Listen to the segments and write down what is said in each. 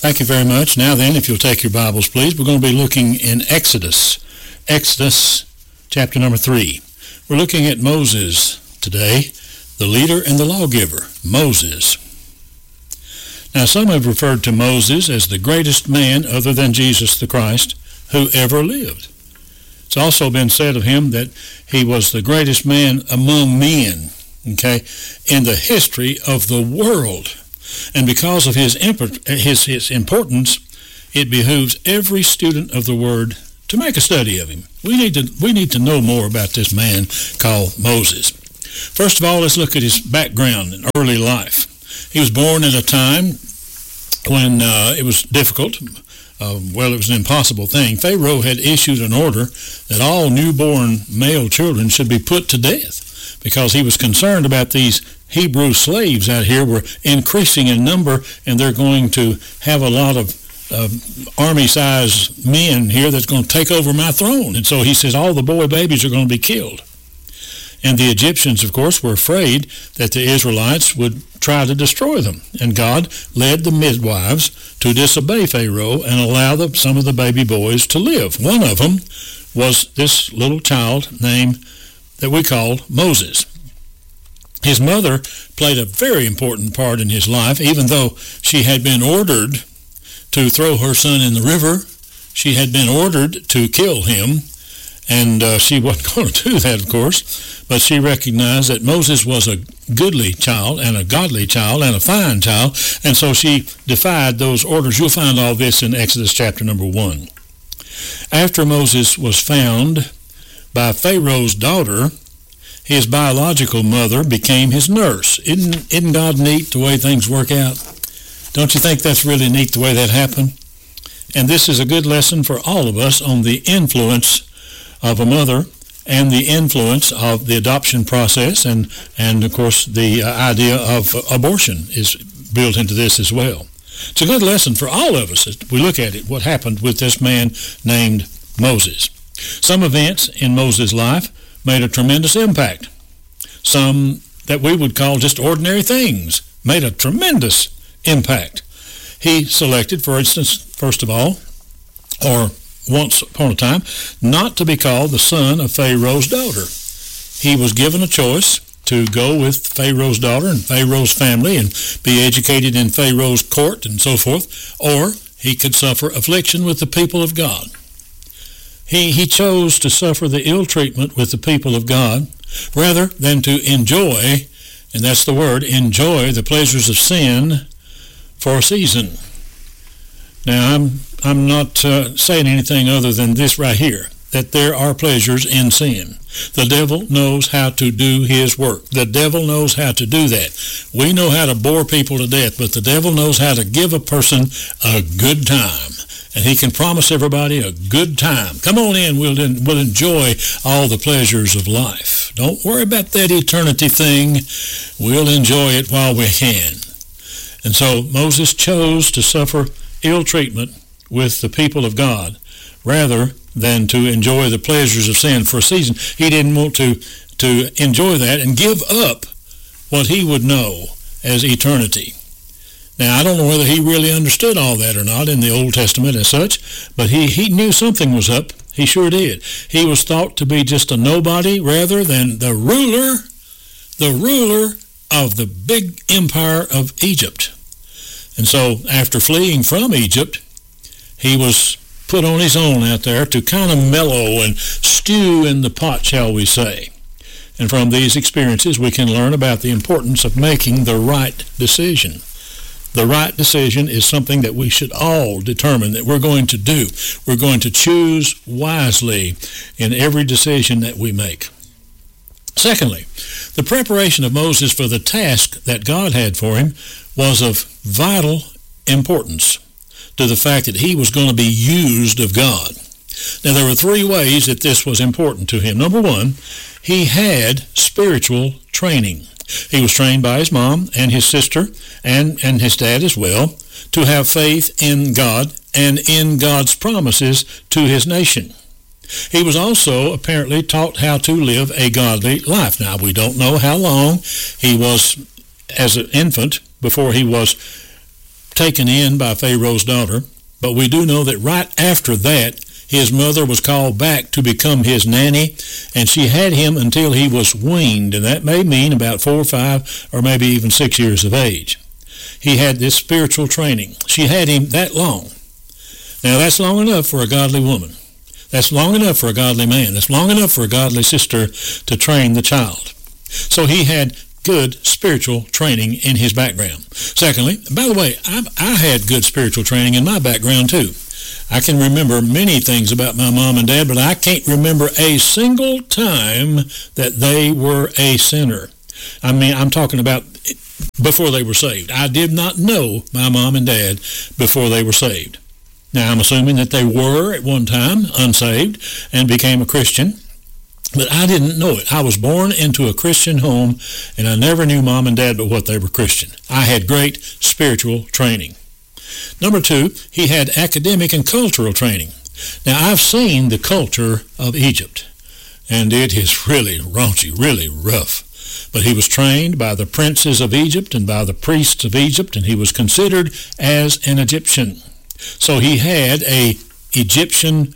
Thank you very much. Now then, if you'll take your Bibles, please, we're going to be looking in Exodus chapter number 3. We're looking at Moses today, the leader and the lawgiver, Moses. Now, some have referred to Moses as the greatest man other than Jesus the Christ who ever lived. It's also been said of him that he was the greatest man among men, in the history of the world. And because of his importance, it behooves every student of the Word to make a study of him. We need to know more about this man called Moses. First of all, let's look at his background and early life. He was born at a time when it was difficult. It was an impossible thing. Pharaoh had issued an order that all newborn male children should be put to death because he was concerned about these Hebrew slaves out here were increasing in number, and they're going to have a lot of army-sized men here that's going to take over my throne. And so he says all the boy babies are going to be killed. And the Egyptians, of course, were afraid that the Israelites would try to destroy them. And God led the midwives to disobey Pharaoh and allow some of the baby boys to live. One of them was this little child named that we called Moses. His mother played a very important part in his life, even though she had been ordered to throw her son in the river. She had been ordered to kill him, and she wasn't going to do that, of course, but she recognized that Moses was a goodly child and a godly child and a fine child, and so she defied those orders. You'll find all this in Exodus chapter number 1. After Moses was found by Pharaoh's daughter, his biological mother became his nurse. Isn't God neat the way things work out? Don't you think that's really neat the way that happened? And this is a good lesson for all of us on the influence of a mother and the influence of the adoption process, and of course the idea of abortion is built into this as well. It's a good lesson for all of us as we look at it, what happened with this man named Moses. Some events in Moses' life made a tremendous impact. Some that we would call just ordinary things made a tremendous impact. He selected, for instance, first of all, or once upon a time, not to be called the son of Pharaoh's daughter. He was given a choice to go with Pharaoh's daughter and Pharaoh's family and be educated in Pharaoh's court and so forth, or he could suffer affliction with the people of God. He chose to suffer the ill treatment with the people of God rather than to enjoy, and that's the word, enjoy the pleasures of sin for a season. Now, I'm not saying anything other than this right here, that there are pleasures in sin. The devil knows how to do his work. The devil knows how to do that. We know how to bore people to death, but the devil knows how to give a person a good time. And he can promise everybody a good time. Come on in, we'll enjoy all the pleasures of life. Don't worry about that eternity thing. We'll enjoy it while we can. And so Moses chose to suffer ill treatment with the people of God rather than to enjoy the pleasures of sin for a season. He didn't want to enjoy that and give up what he would know as eternity. Now, I don't know whether he really understood all that or not in the Old Testament as such, but he knew something was up. He sure did. He was thought to be just a nobody rather than the ruler of the big empire of Egypt. And so after fleeing from Egypt, he was put on his own out there to kind of mellow and stew in the pot, shall we say. And from these experiences, we can learn about the importance of making the right decision. The right decision is something that we should all determine that we're going to do. We're going to choose wisely in every decision that we make. Secondly, the preparation of Moses for the task that God had for him was of vital importance to the fact that he was going to be used of God. Now, there were three ways that this was important to him. Number one, he had spiritual training. He was trained by his mom and his sister and his dad as well to have faith in God and in God's promises to his nation. He was also apparently taught how to live a godly life. Now, we don't know how long he was as an infant before he was taken in by Pharaoh's daughter, but we do know that right after that, his mother was called back to become his nanny, and she had him until he was weaned, and that may mean about 4 or 5 or maybe even 6 years of age. He had this spiritual training. She had him that long. Now, that's long enough for a godly woman. That's long enough for a godly man. That's long enough for a godly sister to train the child. So he had good spiritual training in his background. Secondly, by the way, I had good spiritual training in my background too. I can remember many things about my mom and dad, but I can't remember a single time that they were a sinner. I mean, I'm talking about before they were saved. I did not know my mom and dad before they were saved. Now, I'm assuming that they were at one time unsaved and became a Christian, but I didn't know it. I was born into a Christian home, and I never knew mom and dad but what they were Christian. I had great spiritual training. Number 2, he had academic and cultural training. Now, I've seen the culture of Egypt, and it is really raunchy, really rough. But he was trained by the princes of Egypt and by the priests of Egypt, and he was considered as an Egyptian. So he had an Egyptian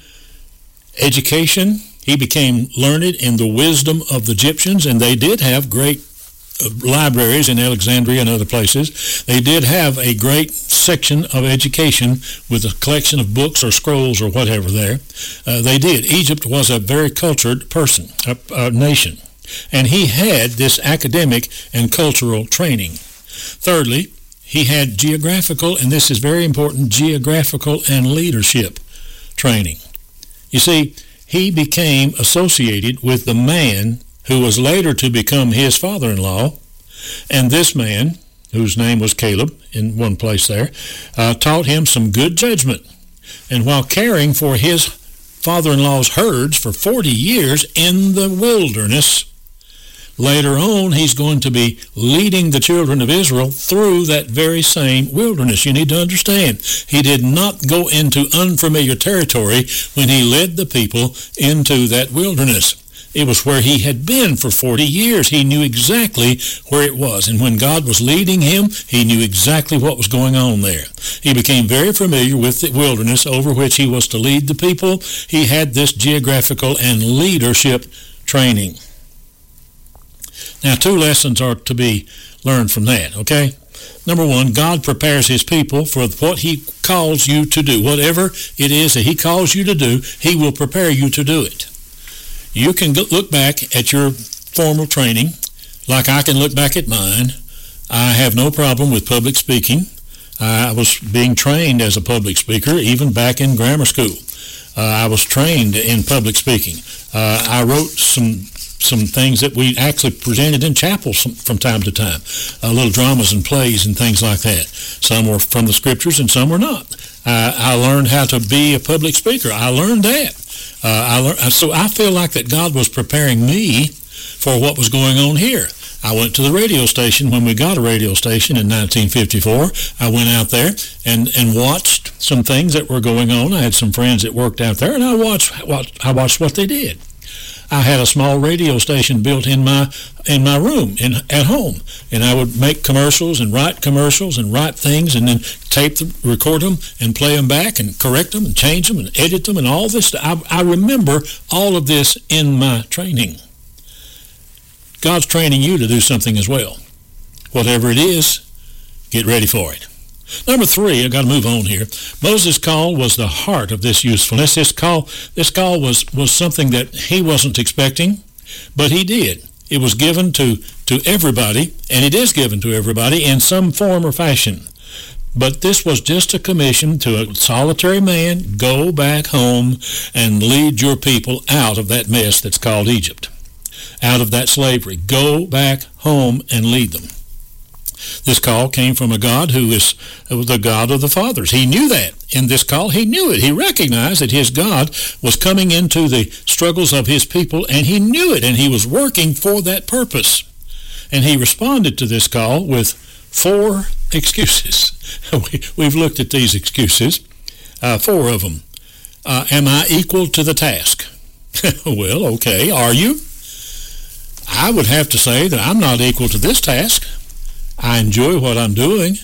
education. He became learned in the wisdom of the Egyptians, and they did have great libraries in Alexandria and other places. They did have a great section of education with a collection of books or scrolls or whatever there. They did. Egypt was a very cultured nation. And he had this academic and cultural training. Thirdly, he had geographical, and this is very important, geographical and leadership training. You see, he became associated with the man who was later to become his father-in-law, and this man, whose name was Caleb in one place there, taught him some good judgment. And while caring for his father-in-law's herds for 40 years in the wilderness, later on, he's going to be leading the children of Israel through that very same wilderness. You need to understand, he did not go into unfamiliar territory when he led the people into that wilderness. It was where he had been for 40 years. He knew exactly where it was. And when God was leading him, he knew exactly what was going on there. He became very familiar with the wilderness over which he was to lead the people. He had this geographical and leadership training. Now, 2 lessons are to be learned from that, okay? Number 1, God prepares his people for what he calls you to do. Whatever it is that he calls you to do, he will prepare you to do it. You can look back at your formal training like I can look back at mine. I have no problem with public speaking. I was being trained as a public speaker even back in grammar school. I was trained in public speaking. I wrote some things that we actually presented in chapels from time to time, little dramas and plays and things like that. Some were from the scriptures and some were not. I learned how to be a public speaker. I learned that. So I feel like that God was preparing me for what was going on here. I went to the radio station when we got a radio station in 1954. I went out there and watched some things that were going on. I had some friends that worked out there, and I watched what they did. I had a small radio station built in my room at home, and I would make commercials and write things, and then tape them, record them, and play them back, and correct them, and change them, and edit them, and all this. I remember all of this in my training. God's training you to do something as well. Whatever it is, get ready for it. Number 3, I've got to move on here. Moses' call was the heart of this usefulness. This call was something that he wasn't expecting, but he did. It was given to everybody, and it is given to everybody in some form or fashion. But this was just a commission to a solitary man: go back home and lead your people out of that mess that's called Egypt, out of that slavery. Go back home and lead them. This call came from a God who is the God of the fathers. He knew that in this call. He knew it. He recognized that his God was coming into the struggles of his people, and he knew it, and he was working for that purpose. And he responded to this call with 4 excuses. We've looked at these excuses, 4 of them. Am I equal to the task? Well, okay. Are you? I would have to say that I'm not equal to this task. I enjoy what I'm doing.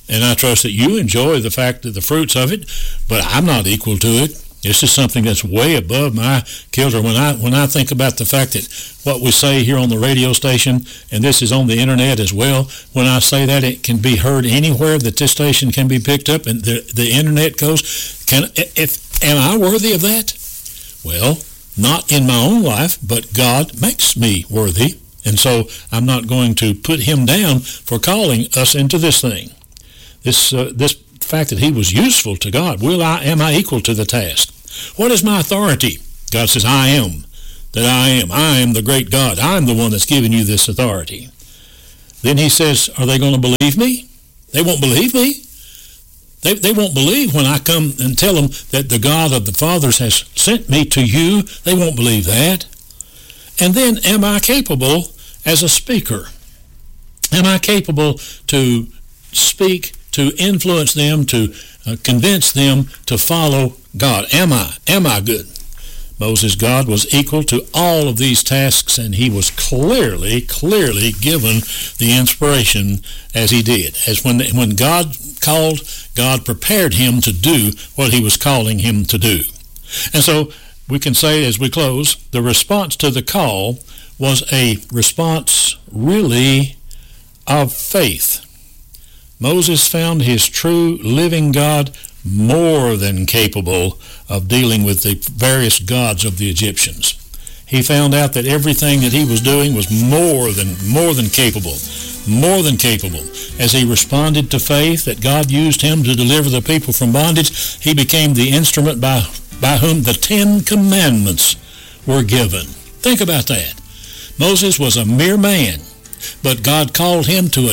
And I trust that you enjoy the fact that the fruits of it, but I'm not equal to it. This is something that's way above my kilter. When I think about the fact that what we say here on the radio station, and this is on the internet as well, when I say that it can be heard anywhere that this station can be picked up and the internet goes, am I worthy of that? Well, not in my own life, but God makes me worthy. And so I'm not going to put him down for calling us into this thing. This fact that he was useful to God. Am I equal to the task? What is my authority? God says, I am that I am. I am the great God. I'm the one that's given you this authority. Then he says, are they going to believe me? They won't believe me. They won't believe when I come and tell them that the God of the fathers has sent me to you. They won't believe that. And then, am I capable as a speaker? Am I capable to speak, to influence them, to convince them to follow God? Am I good? Moses, God was equal to all of these tasks, and he was clearly given the inspiration as he did. As when God called, God prepared him to do what he was calling him to do. And so we can say as we close, the response to the call was a response really of faith. Moses found his true living God more than capable of dealing with the various gods of the Egyptians. He found out that everything that he was doing was more than capable. As he responded to faith that God used him to deliver the people from bondage, he became the instrument by whom the 10 Commandments were given. Think about that. Moses was a mere man, but God called him to a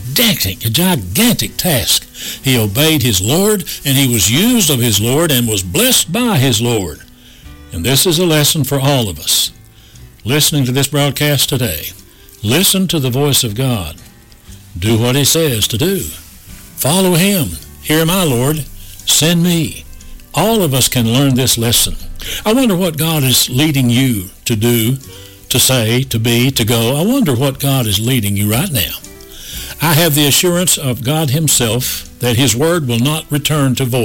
gigantic task. He obeyed his Lord, and he was used of his Lord and was blessed by his Lord. And this is a lesson for all of us. Listening to this broadcast today, listen to the voice of God. Do what he says to do. Follow him. Here am I, Lord. Send me. All of us can learn this lesson. I wonder what God is leading you to do, to say, to be, to go. I wonder what God is leading you right now. I have the assurance of God himself that his word will not return to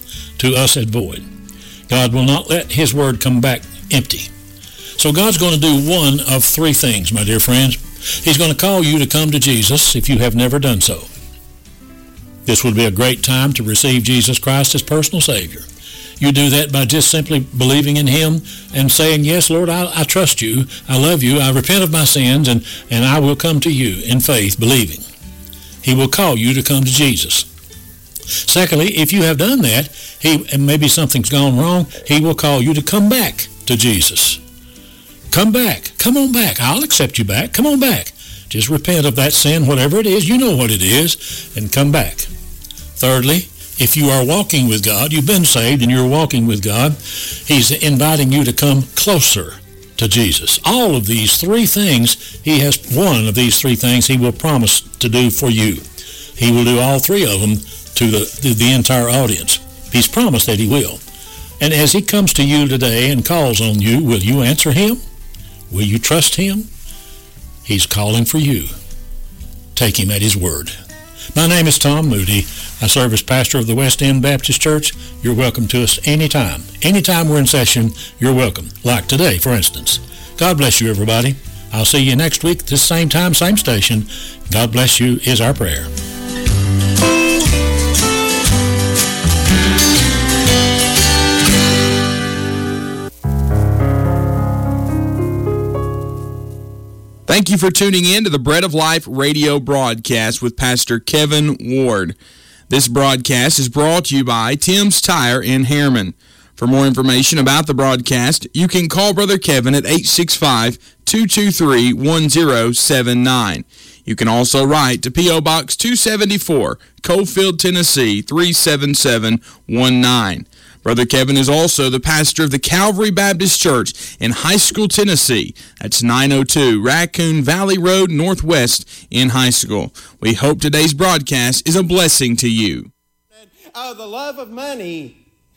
us at void. God will not let his word come back empty. So God's going to do one of 3 things, my dear friends. He's going to call you to come to Jesus if you have never done so. This would be a great time to receive Jesus Christ as personal Savior. You do that by just simply believing in him and saying, yes, Lord, I trust you, I love you, I repent of my sins, and I will come to you in faith, believing. He will call you to come to Jesus. Secondly, if you have done that, and maybe something's gone wrong, he will call you to come back to Jesus. Come back. Come on back. I'll accept you back. Come on back. Just repent of that sin, whatever it is. You know what it is, and come back. Thirdly, if you are walking with God, you've been saved and you're walking with God, he's inviting you to come closer to Jesus. All of these 3 things, one of these 3 things he will promise to do for you. He will do all 3 of them to the entire audience. He's promised that he will. And as he comes to you today and calls on you, will you answer him? Will you trust him? He's calling for you. Take him at his word. My name is Tom Moody. I serve as pastor of the West End Baptist Church. You're welcome to us anytime. Anytime we're in session, you're welcome. Like today, for instance. God bless you, everybody. I'll see you next week, this same time, same station. God bless you is our prayer. Thank you for tuning in to the Bread of Life radio broadcast with Pastor Kevin Ward. This broadcast is brought to you by Tim's Tire in Harriman. For more information about the broadcast, you can call Brother Kevin at 865-223-1079. You can also write to P.O. Box 274, Coalfield, Tennessee 37719. Brother Kevin is also the pastor of the Calvary Baptist Church in High School, Tennessee. That's 902 Raccoon Valley Road Northwest in High School. We hope today's broadcast is a blessing to you. The love of money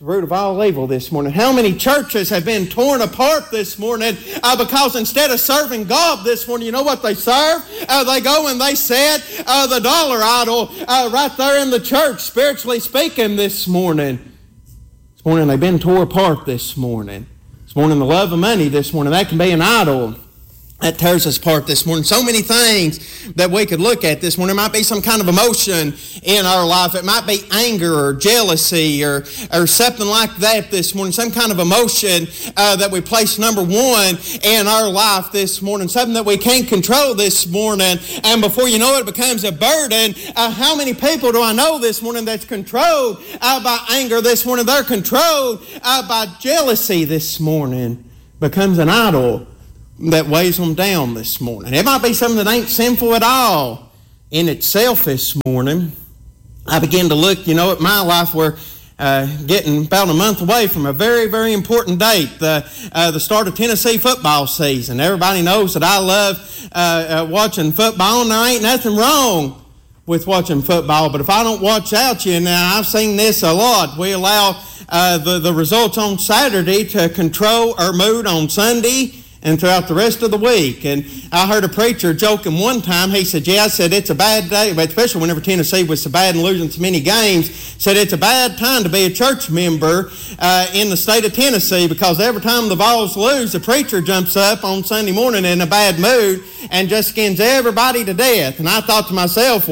the root of all evil this morning. How many churches have been torn apart this morning because instead of serving God this morning, you know what they serve? They go and they set the dollar idol right there in the church, spiritually speaking, this morning. This morning they've been torn apart this morning. This morning the love of money this morning, that can be an idol. That tears us apart this morning. So many things that we could look at this morning. It might be some kind of emotion in our life. It might be anger or jealousy or something like that this morning. Some kind of emotion that we place number one in our life this morning. Something that we can't control this morning. And before you know it, it becomes a burden. How many people do I know this morning that's controlled by anger this morning? They're controlled by jealousy this morning. Becomes an idol that weighs them down this morning. It might be something that ain't sinful at all in itself this morning. I begin to look, at my life. We're getting about a month away from a very, very important date, the start of Tennessee football season. Everybody knows that I love watching football, and there ain't nothing wrong with watching football. But if I don't watch out, I've seen this a lot. We allow the results on Saturday to control our mood on Sunday and throughout the rest of the week. And I heard a preacher joking one time. He said, it's a bad day, but especially whenever Tennessee was so bad and losing so many games, said it's a bad time to be a church member in the state of Tennessee, because every time the Vols lose, the preacher jumps up on Sunday morning in a bad mood and just skins everybody to death. And I thought to myself,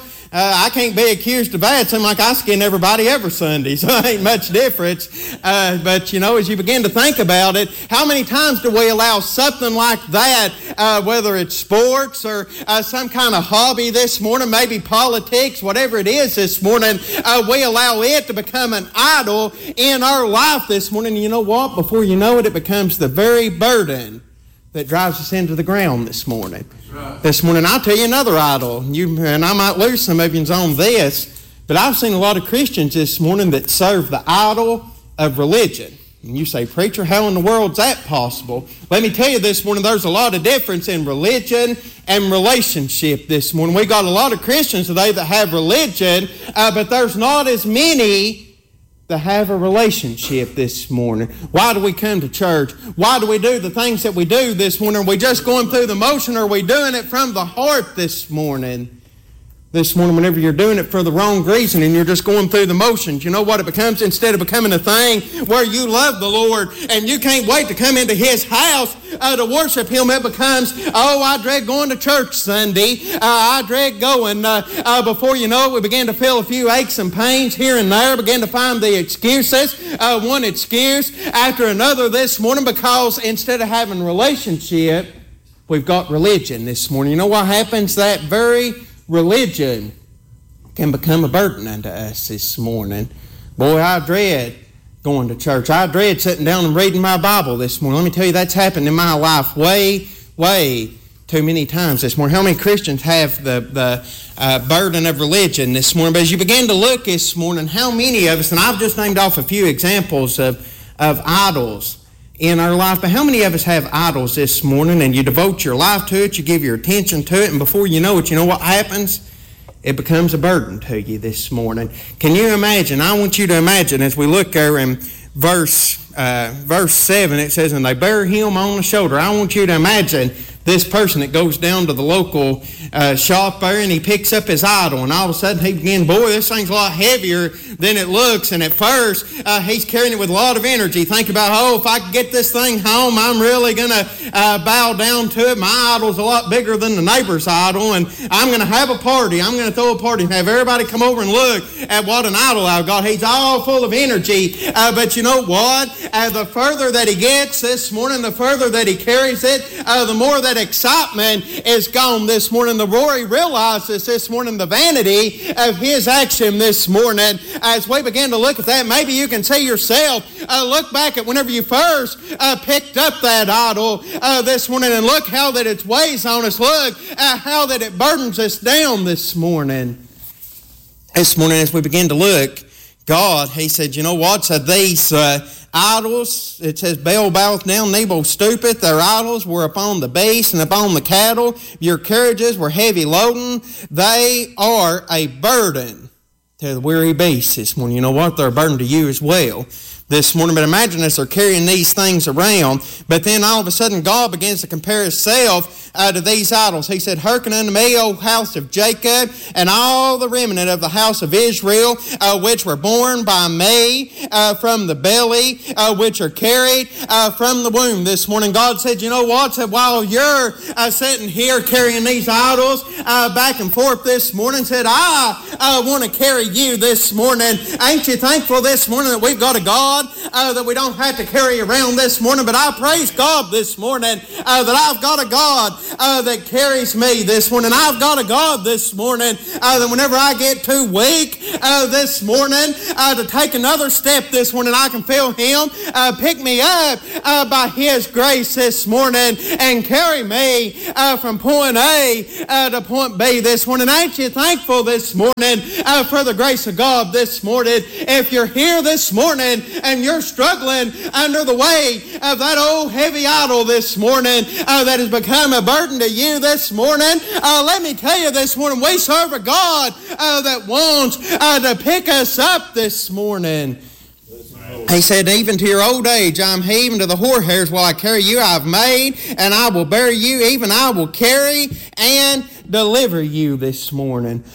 I can't be accused of that. It seems like I skin everybody every Sunday, so it ain't much difference. But, as you begin to think about it, how many times do we allow something like that, whether it's sports or some kind of hobby this morning, maybe politics, whatever it is this morning, we allow it to become an idol in our life this morning. And you know what? Before you know it, it becomes the very burden that drives us into the ground this morning. Right. This morning, I'll tell you another idol, and I might lose some of you on this, but I've seen a lot of Christians this morning that serve the idol of religion. And you say, preacher, how in the world is that possible? Let me tell you this morning, there's a lot of difference in religion and relationship this morning. We got a lot of Christians today that have religion, but there's not as many to have a relationship this morning. Why do we come to church? Why do we do the things that we do this morning? Are we just going through the motion, or are we doing it from the heart this morning? This morning, whenever you're doing it for the wrong reason and you're just going through the motions, you know what it becomes? Instead of becoming a thing where you love the Lord and you can't wait to come into His house to worship Him, it becomes, I dread going to church Sunday. I dread going. Before you know it, we begin to feel a few aches and pains here and there, begin to find the excuses, one excuse after another this morning, because instead of having relationship, we've got religion this morning. You know what happens? That very religion can become a burden unto us this morning. Boy, I dread going to church. I dread sitting down and reading my Bible this morning. Let me tell you, that's happened in my life way too many times this morning. How many Christians have the burden of religion this morning? But as you begin to look this morning, how many of us, and I've just named off a few examples of idols in our life, but how many of us have idols this morning, and you devote your life to it, you give your attention to it, and before you know it, you know what happens? It becomes a burden to you this morning. Can you imagine? I want you to imagine, as we look there in verse 7, it says, and they bear him on the shoulder. I want you to imagine this person that goes down to the local shop there, and he picks up his idol, and all of a sudden he begins, boy, this thing's a lot heavier than it looks. And at first he's carrying it with a lot of energy, thinking about, if I can get this thing home, I'm really going to bow down to it. My idol's a lot bigger than the neighbor's idol, and I'm going to have a party. I'm going to throw a party and have everybody come over and look at what an idol I've got. He's all full of energy, but you know what? The further that he gets this morning, the further that he carries it, the more that excitement is gone this morning. The more he realizes this morning the vanity of his action this morning. As we begin to look at that, maybe you can see yourself, look back at whenever you first picked up that idol this morning, and look how that it weighs on us. Look how that it burdens us down this morning. This morning, as we begin to look, God, He said, you know what? So these idols, it says, Baal boweth down, Nebo stoopeth. Their idols were upon the beasts and upon the cattle. Your carriages were heavy loaden. They are a burden to the weary beast this morning. You know what? They're a burden to you as well this morning. But imagine as they're carrying these things around, but then all of a sudden God begins to compare Himself to these idols. He said, "Hearken unto me, O house of Jacob, and all the remnant of the house of Israel, which were born by me from the belly, which are carried from the womb." This morning God said, you know what? Said, while you're sitting here carrying these idols back and forth this morning, said, I want to carry you this morning. Ain't you thankful this morning that we've got a God that we don't have to carry around this morning? But I praise God this morning that I've got a God that carries me this morning. I've got a God this morning that whenever I get too weak this morning to take another step this morning, I can feel Him pick me up by His grace this morning and carry me from point A to point B this morning. Ain't you thankful this morning for the grace of God this morning? If you're here this morning and you're struggling under the weight of that old heavy idol this morning that has become a burden to you this morning, let me tell you this morning, we serve a God that wants to pick us up this morning. He said, even to your old age, I'm he, even to the hoar hairs will I carry you. I've made, and I will bear you, even I will carry and deliver you this morning.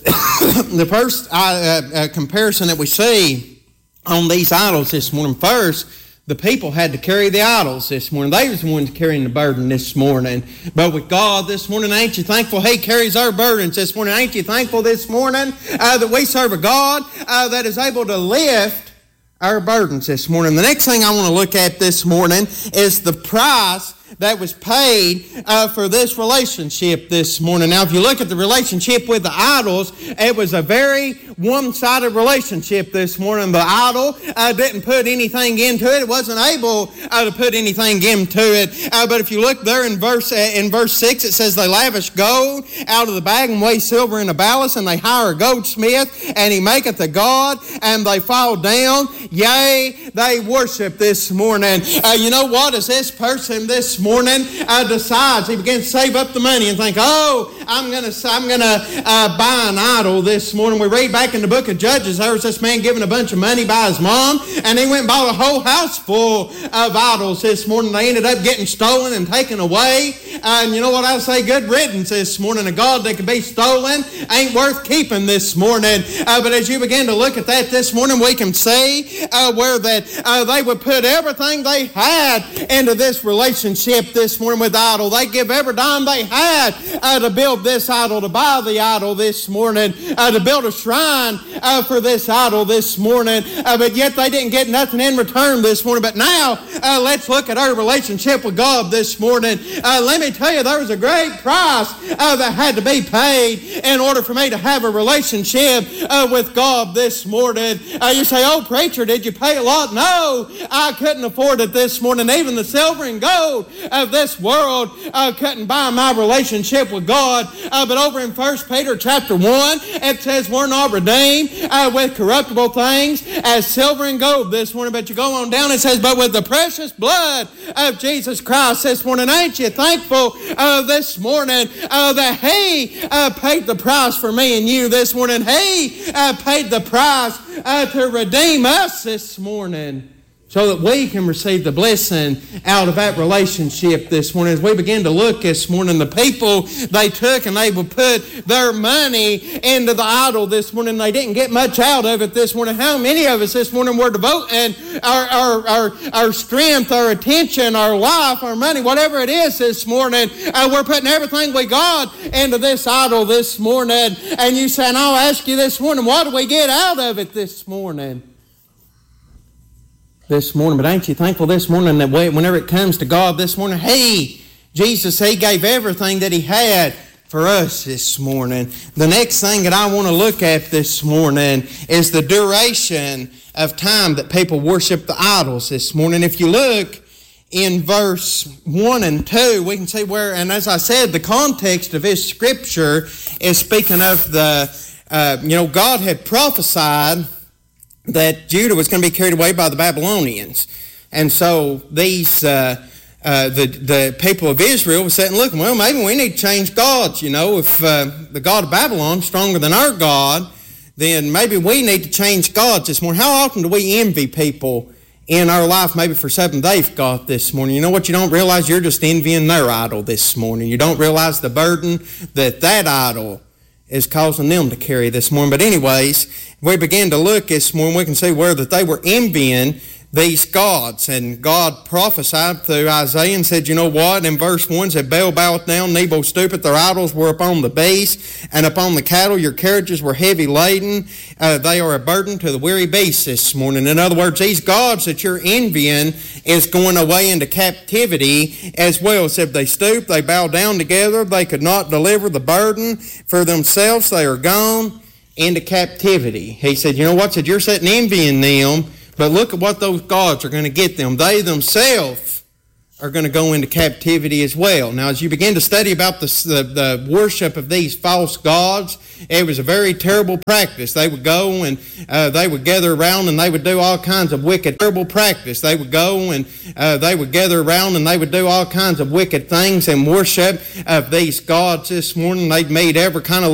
The first comparison that we see on these idols this morning, first, the people had to carry the idols this morning. They was the ones carrying the burden this morning. But with God this morning, ain't you thankful He carries our burdens this morning? Ain't you thankful this morning that we serve a God that is able to lift our burdens this morning? The next thing I want to look at this morning is the price that was paid for this relationship this morning. Now, if you look at the relationship with the idols, it was a very one-sided relationship this morning. The idol didn't put anything into it. It wasn't able to put anything into it. But if you look there in verse 6, it says, "They lavish gold out of the bag and weigh silver in a balance, and they hire a goldsmith, and he maketh a god, and they fall down. Yea, they worship this morning." You know what? As this person this morning decides, he begins to save up the money and think, I'm gonna buy an idol this morning. We read back in the book of Judges, there was this man given a bunch of money by his mom, and he went and bought a whole house full of idols this morning. They ended up getting stolen and taken away. And you know what I say? Good riddance this morning. A God that could be stolen ain't worth keeping this morning. But as you begin to look at that this morning, we can see where that they would put everything they had into this relationship this morning with idol. They give every dime they had to build this idol, to buy the idol this morning, to build a shrine for this idol this morning. But yet they didn't get nothing in return this morning. But now let's look at our relationship with God this morning. Let me tell you, there was a great price that had to be paid in order for me to have a relationship with God this morning. You say, "Oh, preacher, did you pay a lot?" No, I couldn't afford it this morning. Even the silver and gold of this world couldn't buy my relationship with God. But over in 1 Peter chapter 1, it says we're not redeemed with corruptible things as silver and gold this morning. But you go on down, it says, but with the precious blood of Jesus Christ this morning. Ain't you thankful this morning that He paid the price for me and you this morning? He paid the price to redeem us this morning, so that we can receive the blessing out of that relationship this morning. As we begin to look this morning, the people, they took and they would put their money into the idol this morning. They didn't get much out of it this morning. How many of us this morning were devoting our strength, our attention, our life, our money, whatever it is this morning, we're putting everything we got into this idol this morning. And you say, and I'll ask you this morning, what do we get out of it this morning? This morning, but ain't you thankful this morning that whenever it comes to God this morning, Jesus, He gave everything that He had for us this morning. The next thing that I want to look at this morning is the duration of time that people worship the idols this morning. If you look in verse 1 and 2, we can see where, and as I said, the context of this scripture is speaking of God had prophesied that Judah was going to be carried away by the Babylonians. And so these the people of Israel were sitting looking, well, maybe we need to change gods. If the God of Babylon is stronger than our God, then maybe we need to change gods this morning. How often do we envy people in our life, maybe for something they've got this morning? You know what? You don't realize you're just envying their idol this morning. You don't realize the burden that idol is causing them to carry this morning. But anyways, we begin to look this morning, we can see where that they were envying these gods. And God prophesied through Isaiah and said, you know what? In verse 1 said, Baal boweth down, Nebo stoopeth, their idols were upon the beasts and upon the cattle. Your carriages were heavy laden. They are a burden to the weary beasts this morning. In other words, these gods that you're envying is going away into captivity as well. It said they stoop, they bow down together. They could not deliver the burden for themselves. They are gone into captivity. He said, you know what? Said you're sitting envying them, but look at what those gods are going to get them. They themselves are going to go into captivity as well. Now, as you begin to study about the worship of these false gods, it was a very terrible practice. They would go and they would gather around and they would do all kinds of wicked, terrible practice. They would go and they would gather around and they would do all kinds of wicked things and worship of these gods this morning. They'd made every kind of